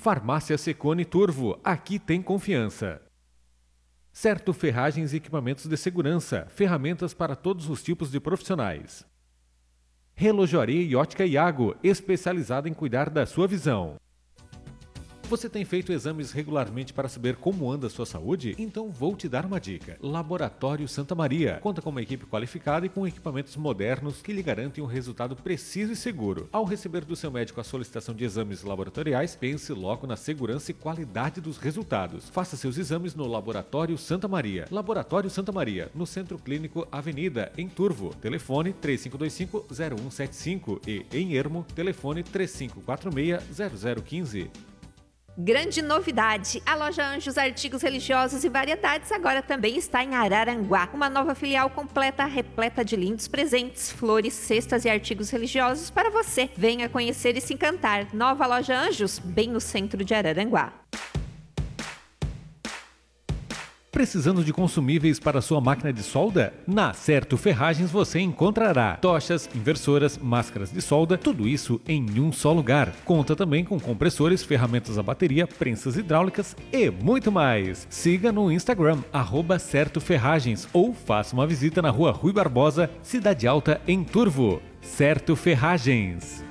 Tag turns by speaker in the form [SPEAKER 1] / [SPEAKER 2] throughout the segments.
[SPEAKER 1] Farmácia Secone Turvo, aqui tem confiança. Certo Ferragens e Equipamentos de Segurança, ferramentas para todos os tipos de profissionais. Relojoaria e Ótica Iago, especializada em cuidar da sua visão. Você tem feito exames regularmente para saber como anda a sua saúde? Então vou te dar uma dica. Laboratório Santa Maria. Conta com uma equipe qualificada e com equipamentos modernos que lhe garantem um resultado preciso e seguro. Ao receber do seu médico a solicitação de exames laboratoriais, pense logo na segurança e qualidade dos resultados. Faça seus exames no Laboratório Santa Maria. Laboratório Santa Maria, no Centro Clínico Avenida, em Turvo. Telefone 3525-0175 e em Ermo, telefone 3546-0015.
[SPEAKER 2] Grande novidade! A loja Anjos Artigos Religiosos e Variedades agora também está em Araranguá. Uma nova filial completa, repleta de lindos presentes, flores, cestas e artigos religiosos para você. Venha conhecer e se encantar. Nova loja Anjos, bem no centro de Araranguá.
[SPEAKER 1] Precisando de consumíveis para sua máquina de solda? Na Certo Ferragens você encontrará tochas, inversoras, máscaras de solda, tudo isso em um só lugar. Conta também com compressores, ferramentas a bateria, prensas hidráulicas e muito mais. Siga no Instagram, @CertoFerragens ou faça uma visita na rua Rui Barbosa, Cidade Alta, em Turvo. Certo Ferragens.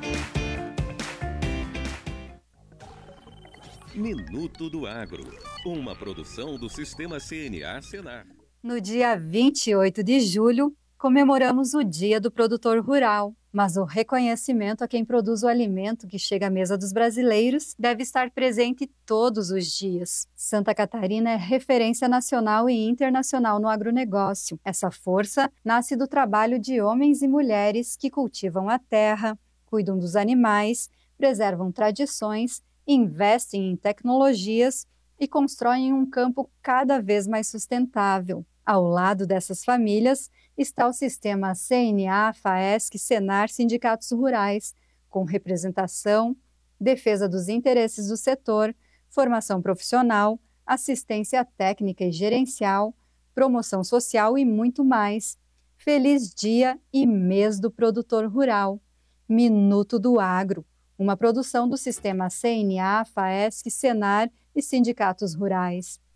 [SPEAKER 3] Minuto do Agro, uma produção do Sistema CNA Senar.
[SPEAKER 4] No dia 28 de julho, comemoramos o Dia do Produtor Rural, mas o reconhecimento a quem produz o alimento que chega à mesa dos brasileiros deve estar presente todos os dias. Santa Catarina é referência nacional e internacional no agronegócio. Essa força nasce do trabalho de homens e mulheres que cultivam a terra, cuidam dos animais, preservam tradições, investem em tecnologias e constroem um campo cada vez mais sustentável. Ao lado dessas famílias está o sistema CNA, FAESC, Senar, sindicatos rurais, com representação, defesa dos interesses do setor, formação profissional, assistência técnica e gerencial, promoção social e muito mais. Feliz Dia e Mês do Produtor Rural. Minuto do Agro, uma produção do sistema CNA, FAESC, Senar e sindicatos rurais.